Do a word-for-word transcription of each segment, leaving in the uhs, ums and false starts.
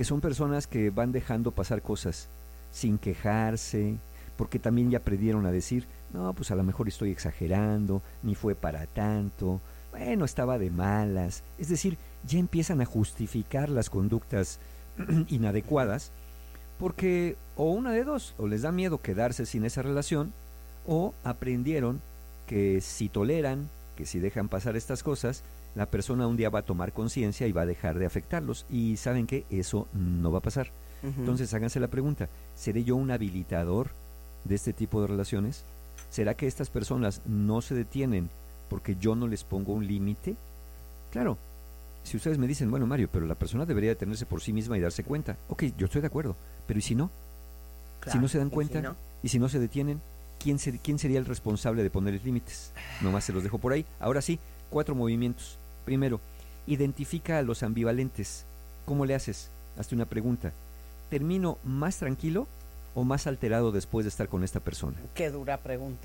que son personas que van dejando pasar cosas sin quejarse, porque también ya aprendieron a decir, no, pues a lo mejor estoy exagerando, ni fue para tanto, bueno, estaba de malas. Es decir, ya empiezan a justificar las conductas inadecuadas, porque o una de dos, o les da miedo quedarse sin esa relación, o aprendieron que si toleran, que si dejan pasar estas cosas, la persona un día va a tomar conciencia y va a dejar de afectarlos. Y ¿saben qué? Eso no va a pasar. Uh-huh. Entonces háganse la pregunta, ¿seré yo un habilitador de este tipo de relaciones? ¿Será que estas personas no se detienen porque yo no les pongo un límite? Claro, si ustedes me dicen, bueno, Mario, pero la persona debería detenerse por sí misma y darse cuenta. Ok, yo estoy de acuerdo, pero ¿y si no? Claro, si no se dan cuenta, ¿y si no? ¿Y si no se detienen? ¿Quién, ser, ¿Quién sería el responsable de ponerles límites? Nomás se los dejo por ahí. Ahora sí, cuatro movimientos. Primero, identifica a los ambivalentes. ¿Cómo le haces? Hazte una pregunta. ¿Termino más tranquilo o más alterado después de estar con esta persona? Qué dura pregunta.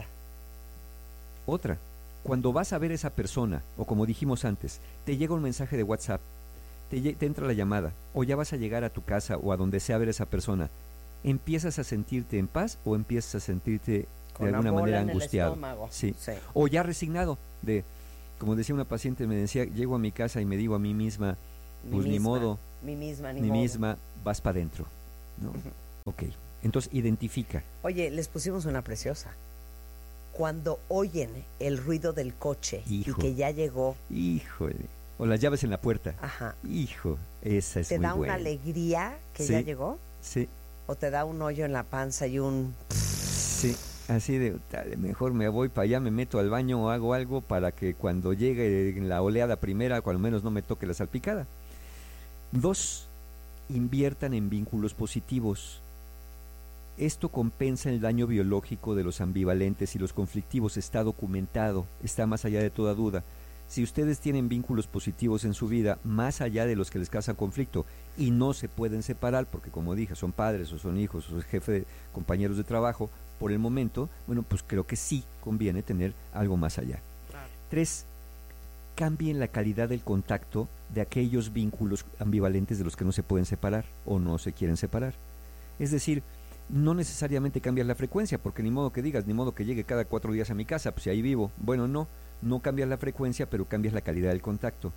Otra, cuando vas a ver a esa persona, o como dijimos antes, te llega un mensaje de WhatsApp, te, te entra la llamada, o ya vas a llegar a tu casa o a donde sea a ver a esa persona, ¿empiezas a sentirte en paz o empiezas a sentirte de alguna manera angustiado? Sí. sí. O ya resignado, de, como decía una paciente, me decía, llego a mi casa y me digo a mí misma, pues mi ni misma, modo, mi misma, ni mi modo. misma, vas para adentro, ¿no? Uh-huh. Ok, entonces identifica. Oye, les pusimos una preciosa. Cuando oyen el ruido del coche Hijo. y que ya llegó. Híjole. O las llaves en la puerta. Ajá. Hijo, esa es muy buena. ¿Te da una alegría que sí. ya llegó? Sí. ¿O te da un hoyo en la panza y un... Sí, así de, mejor me voy para allá, me meto al baño o hago algo para que cuando llegue la oleada primera, cuando menos no me toque la salpicada. Dos, inviertan en vínculos positivos. Esto compensa el daño biológico de los ambivalentes y los conflictivos, está documentado, está más allá de toda duda. Si ustedes tienen vínculos positivos en su vida, más allá de los que les causan conflicto, y no se pueden separar, porque como dije, son padres o son hijos o son jefes, compañeros de trabajo, por el momento, bueno, pues creo que sí conviene tener algo más allá. Claro. Tres, cambien la calidad del contacto de aquellos vínculos ambivalentes de los que no se pueden separar o no se quieren separar. Es decir, no necesariamente cambias la frecuencia, porque ni modo que digas, ni modo que llegue cada cuatro días a mi casa, pues si ahí vivo. Bueno, no, no cambias la frecuencia, pero cambias la calidad del contacto.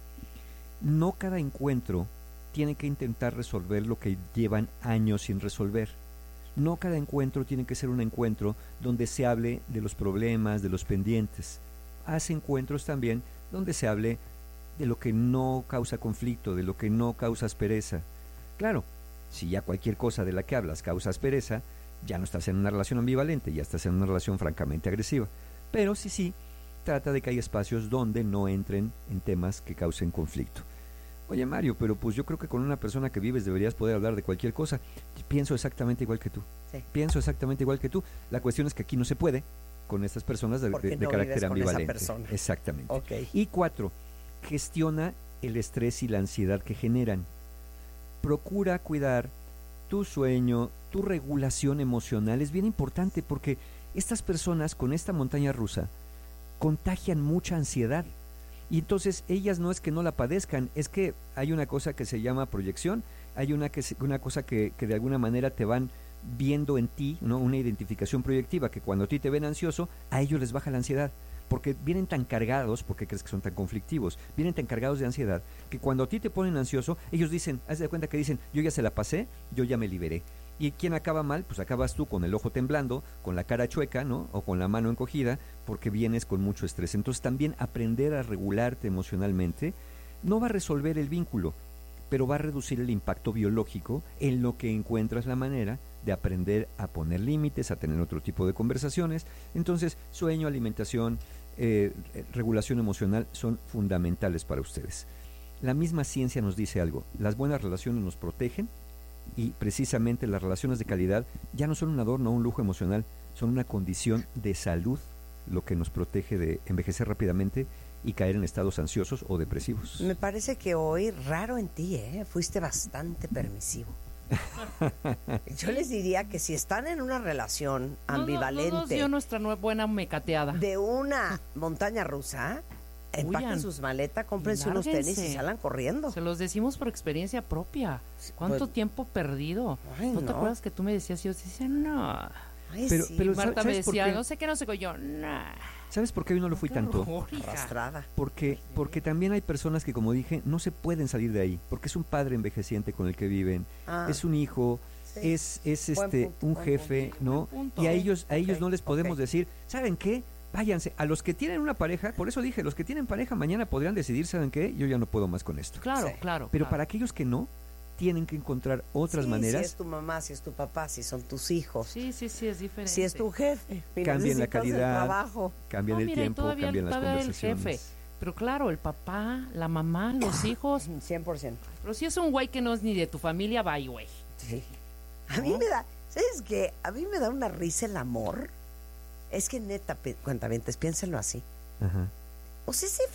No cada encuentro tiene que intentar resolver lo que llevan años sin resolver. No cada encuentro tiene que ser un encuentro donde se hable de los problemas, de los pendientes. Haz encuentros también donde se hable de lo que no causa conflicto, de lo que no causa aspereza. Claro, si ya cualquier cosa de la que hablas causa aspereza, ya no estás en una relación ambivalente, ya estás en una relación francamente agresiva. Pero sí, sí, trata de que haya espacios donde no entren en temas que causen conflicto. Oye, Mario, pero pues yo creo que con una persona que vives deberías poder hablar de cualquier cosa. Pienso exactamente igual que tú. Sí. Pienso exactamente igual que tú. La cuestión es que aquí no se puede con estas personas de, de, de no carácter ambivalente. Exactamente. Okay. Y cuatro, gestiona el estrés y la ansiedad que generan. Procura cuidar tu sueño, tu regulación emocional. Es bien importante porque estas personas con esta montaña rusa contagian mucha ansiedad. Y entonces ellas no es que no la padezcan, es que hay una cosa que se llama proyección, hay una, que se, una cosa que, que de alguna manera te van viendo en ti, ¿no? Una identificación proyectiva, que cuando a ti te ven ansioso, a ellos les baja la ansiedad, porque vienen tan cargados, porque crees que son tan conflictivos, vienen tan cargados de ansiedad, que cuando a ti te ponen ansioso, ellos dicen, haz de cuenta que dicen, yo ya se la pasé, yo ya me liberé. ¿Y quién acaba mal? Pues acabas tú con el ojo temblando, con la cara chueca, ¿no? O con la mano encogida, porque vienes con mucho estrés. Entonces también aprender a regularte emocionalmente no va a resolver el vínculo, pero va a reducir el impacto biológico en lo que encuentras la manera de aprender a poner límites, a tener otro tipo de conversaciones. Entonces, sueño, alimentación, eh, regulación emocional son fundamentales para ustedes. La misma ciencia nos dice algo, las buenas relaciones nos protegen, y precisamente las relaciones de calidad ya no son un adorno o un lujo emocional, son una condición de salud, lo que nos protege de envejecer rápidamente y caer en estados ansiosos o depresivos. Me parece que hoy, raro en ti, ¿eh? Fuiste bastante permisivo. Yo les diría que si están en una relación ambivalente, no, no, no nos dio nuestra buena mecateada de una montaña rusa, empaquen huyan. sus maletas, cómprense Y unos tenis y lárguense. salgan corriendo. Se los decimos por experiencia propia. ¿Cuánto Pues- tiempo perdido? Ay, ¿No te no. acuerdas que tú me decías? Yo decía, no. Ay, Pero- sí, pero- Marta me ¿sabes por decía, qué? no sé qué, no sé qué. Yo, no. ¿Sabes por qué hoy no lo fui Qué tanto? horror, hija. arrastrada. Porque, porque también hay personas que, como dije, no se pueden salir de ahí, porque es un padre envejeciente con el que viven, Ah, es un hijo, sí. es, es Buen este punto, un buen jefe, ¿no? Buen punto. Y a ellos, a ellos Ok, no les podemos ok. decir, ¿saben qué? Váyanse. A los que tienen una pareja, por eso dije, los que tienen pareja mañana podrían decidir, ¿saben qué? Yo ya no puedo más con esto. Claro, Sí. claro. Pero claro. para aquellos que no, tienen que encontrar otras Sí, maneras. Si es tu mamá, si es tu papá, si son tus hijos, Sí, sí, sí, es diferente. si es tu jefe. y Cambien la necesitas el calidad. trabajo. Cambian No, el mira, y tiempo, todavía- cambian las todavía el conversaciones. jefe. Pero claro, el papá, la mamá, los hijos. cien por ciento. Pero si es un güey que no es ni de tu familia, bye, güey. Sí. A mí me da, ¿sabes qué? A mí me da una risa el amor. Es que neta, pe- cuentavientes, piénsenlo así. Ajá. O sea, ese